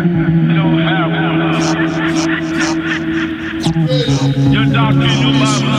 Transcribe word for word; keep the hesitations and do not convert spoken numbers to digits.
You don't have one. Your doctrine, your Bible